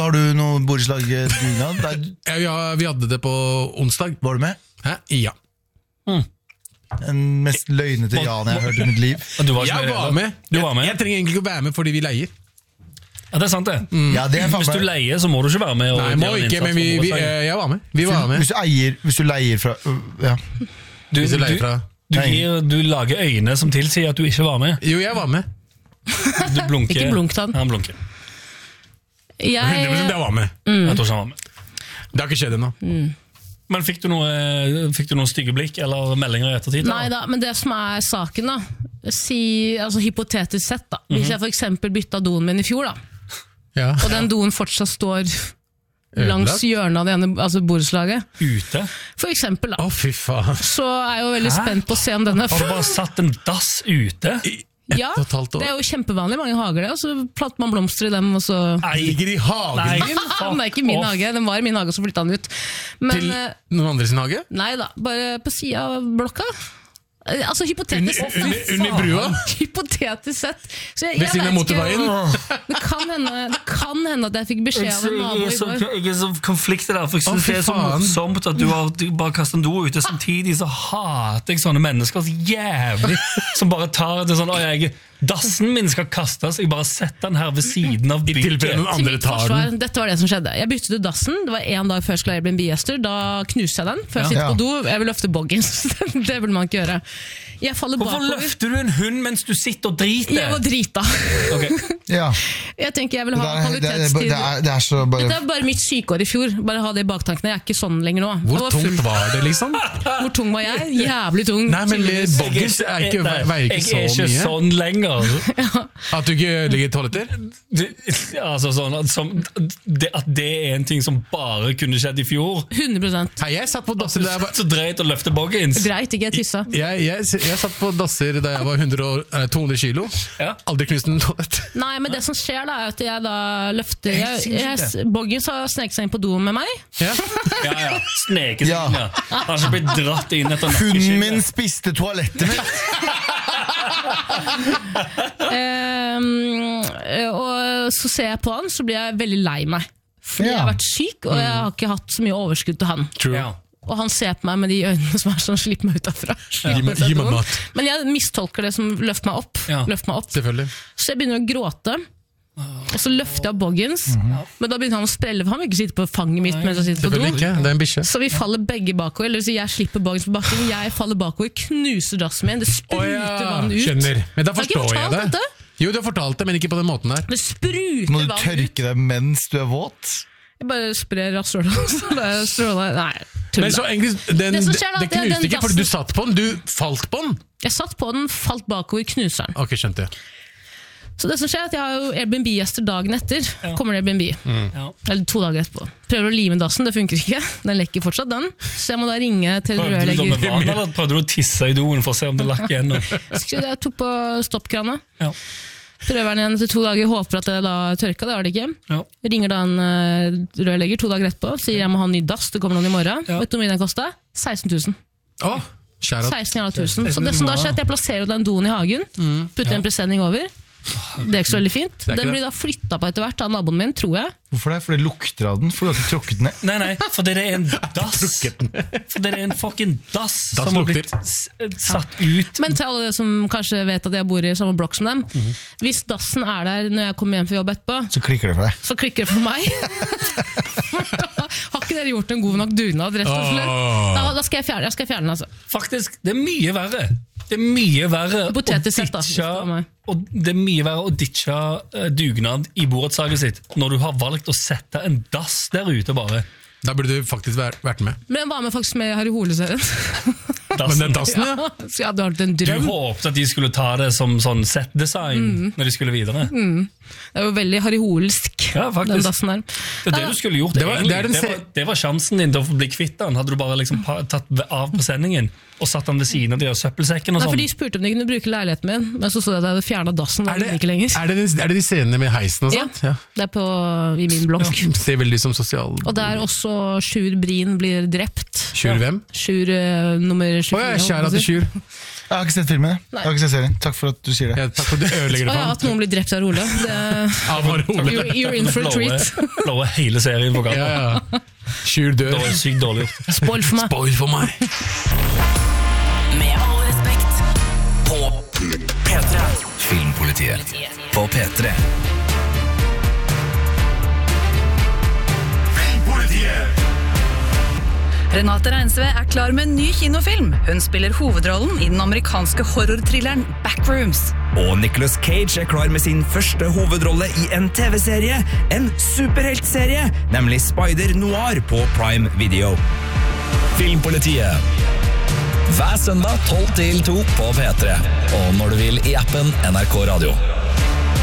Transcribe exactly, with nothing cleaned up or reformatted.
har du noe borettslag-dugnad? Ja, ja, vi hadde det på onsdag. Var du med? Hæ? Ja. Mm. Den mest løgnete Jan jeg har hørt i mitt liv. Du var Jeg var med. Du var med. Jeg, jeg trenger egentlig ikke å være med fordi vi leier. Ja, det er sant det. Mm. Ja, det er Hvis du leier, så må du ikke være med. Og Nei, må ikke, men vi, vi, jeg var med. Vi var med. Hvis du eier, hvis du leier fra ja. Du, Hvis du leier fra du, gir, du lager øyne som tilsier at du ikke var med. Jo, jeg var med. Du blunker. Ikke blunk, da. Han blunker. Jeg, hundre prosent jeg var med. mm. Jeg tror ikke han var med. Det har ikke skjedd ennå. Mm. Men fikk du, noe, fikk du noen stygge blikk eller meldinger i ettertid? Da? Nei da, men det som er saken da, si, altså hypotetisk sett da, hvis Mhm. jeg for eksempel bytta doen min i fjor da, Ja. og den doen fortsatt står langs hjørnet av det ene altså borettslaget, Ute? for eksempel da, Å, fy faen. så er jeg jo veldig Hæ? spent på å se om den er Har du bare satt en dass ute? Ja, et og et halvt år. det er jo kjempevanlig i mange hager det, og så planter man blomster i dem, og så... Nei, Ligger i hagen Nei. din Den er ikke min off. hage, den var i min hage, så flyttet den ut. Men, til eh, noen andre sin hage? nei da, bare på siden av blokka. Eh, Altså hypotetisk Under, under, under brua? Hypotetisk sett. Så jeg, Ved jeg siden av vet ikke- motorveien? Det kan, hende, det kan hende at jeg fikk beskjed Jeg, av en nabo er i så, går. jeg er så konfliktet der, for jeg Å, synes fy det er så faen. morsomt at du har du bare kastet en do ute. Samtidig så hater jeg sånne mennesker så jævlig, som bare tar det sånn, «Å, jeg, dassen min skal kastes, jeg bare setter den her ved siden av I tilfelle bygget». noen Til andre mitt tar forsvar, den. dette var det som skjedde. Jeg byttet ut dassen, det var en dag før jeg skulle ha Airbnb-gjester, da knuste jeg den, før jeg Ja. sitter Ja. på do, jeg vil løfte boggins. Det vil man ikke gjøre. Jeg faller Hvorfor bakover. løfter du en hund mens du sitter og driter? Jeg var drita. Ok. Ja. Jeg tenker jeg vil Det, ha er, det, er, kvalitetstid. det, er, det er så Dette bare er bare mitt sykeår i fjor. Bare ha det i baktankene. Jeg er ikke sånn lenger nå. Hvor Jeg var tungt full. var det, liksom? Hvor tung var jeg? Jævlig tung. Nei, men tydeligvis. boggins er ikke, Nei, veier ikke så Jeg er ikke mye. sånn lenger. At du ikke ligger i toaletter? Du, altså sånn at, som, det, at det er en ting som bare kunne skjedd i fjor. hundre prosent. Hei, jeg satt på dasser da jeg var Så dreit å løfte boggins. Greit, ikke jeg tissa. jeg, jeg, jeg satt på dasser da jeg var hundre og, eh, to hundre kilo. Ja. Aldri knust en toalett. Nei, men det som skjer da, er at jeg da løfter Det er jeg, helt sinnssykt, jeg, Boggins har sneket seg inn på doen med meg. Ja. Ja, ja. Sneke seg Ja. inn, ja. Han har ikke blitt dratt inn etter Hunden min nakkeskinnet. spiste toalettet mitt! Ehm, og så ser jeg på han, så blir jeg veldig lei meg. Fordi Ja. jeg har vært syk, og jeg har ikke hatt så mye overskudd til han. True. Ja. Og han ser på meg med de øynene som er sånn, slipp meg ut derfra. Gi meg- gi meg mat. Men jeg mistolker det som løft meg opp. Ja. Løft meg opp. Selvfølgelig. Så jeg begynner å gråte. Og så løfter jeg opp Boggins, men da begynner han å sprelle, for han vil ikke sitte på fanget mitt mens jeg sitter på Selvfølgelig do. ikke. Det er en bikkje. Så vi faller begge bakover, eller så jeg slipper Boggins på bakken, jeg faller bakover, knuser dassen min, det Å spruter ja, vann ut. skjønner. Men da Har jeg ikke forstår jeg fortalt det. dette? Jo, du har fortalt det, men ikke på den måten der. Det spruter Må du vann ut. tørke deg mens du er våt? Jeg bare sprer rasshølet. Så det er strålet. Nei, Men så tull. egentlig, den, Det som det, skjer da, det det er knuste den ikke fordi du dassen- satt på den, du falt på den. Jeg satt på den, falt bakover, knuser den. Ok, skjønte jeg. Så det som skjer er at jeg har jo Airbnb-gjester dagen etter. Kommer det Airbnb. Ja. Eller to dager etterpå. Prøver å lime dassen, det funker ikke. Den lekker fortsatt, den. Så jeg må da ringe til Prøvde du da med rørlegger. vann, eller prøvde du å tisse i doen for å se om det lakk igjen? Jeg tok på stoppkrana. Ja. Prøver den igjen etter to dager, håper at det da tørka, det har det ikke. Ja. Ringer da en eh, rørlegger to dager etterpå, sier jeg må ha en ny dass, det kommer noen i morgen. Ja. Vet du hvor mye den kostet? seksten tusen. Å, kjære. seksten tusen. Så det som da skjer, at jeg plasserer jo den doen i hagen, putter en presenning over. Det er ikke så veldig fint. er ikke Den det. blir da flytta på etter hvert av naboen min, tror jeg. Hvorfor det? For det lukter av den, for du har ikke tråkket den ned. Nei, nei, for det er en dass. For det er en fucking dass Dass som har lukter. blitt s- satt ut. Men til alle dere som kanskje vet at jeg bor i samme blokk som dem, hvis dassen er der når jeg kommer hjem fra jobb etterpå, Så klikker det for deg. så klikker det for meg. Har ikke dere gjort en god nok dugnad, rett og slett? Åh. Da, da skal jeg fjerne, jeg skal fjerne den, altså. Faktisk, det er mye verre. Det er mye verre å Hypotetisk sett, da, hvis det var ditche, meg. og det er mye verre å ditche eh, dugnad i borettslaget sitt når du har valgt å sette en dass der ute bare. Da burde du faktisk vært, vært med. Men jeg var med faktisk med i Harry Hole-serien. Men den dassen, ja. Så jeg hadde hatt en Du drøm. håpet at de skulle ta det som sånn set-design når de skulle videre. Det er jo veldig Harry Holsk, Ja, faktisk. den dassen der. Det er det du skulle gjort Det var- egentlig. det er den Det se- var, det var sjansen din til å bli kvitt den. Hadde du bare liksom pa- tatt av presenningen og satt den ved siden av de der søppelsekken og Nei, for sånn. De spurte om de kunne bruke leiligheten min, men så så jeg at jeg hadde fjernet dassen. Er Er det, det, ikke lenger. er, det, de- er det de scenene med heisen og Ja, sånt? Ja. det er på, i min blokk. Ser veldig som sosial... Og der også Sjur Brien blir drept. Sjur hvem? Sjur uh, nummer Å tjuefire. ja, kjære til Sjur. Jeg har ikke sett filmen. Jeg Jeg har ikke sett serien. Takk for at du sier det. Ja, takk for at du ødelegger Å det ja, for at noen blir drept av Ole. Det Alvor Ole. You're, you're in for a treat. Blåe hele serien på gang. Ja, ja. Kyr dør. Det var sykt dårlig gjort. Spoil for meg. Spoil for meg. Med all respekt. På P tre. Filmpolitiet på P tre. Filmpolitiet. Renate Reinsve er klar med en ny kinofilm. Hun spiller hovedrollen i den amerikanske horror-thrilleren Backrooms. Og Nicolas Cage er klar med sin første hovedrolle i en T V-serie, en superheltserie, nemlig Spider Noir på Prime Video. Filmpolitiet. Hver søndag tolv til to på P tre. Og når du vil i appen N R K Radio.